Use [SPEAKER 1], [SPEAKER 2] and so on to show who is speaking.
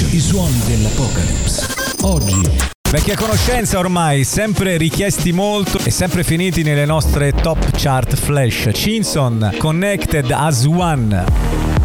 [SPEAKER 1] I suoni dell'Apocalypse. Oggi.
[SPEAKER 2] Vecchia conoscenza ormai, sempre richiesti molto e sempre finiti nelle nostre top chart flash. Cinson, Connected as One.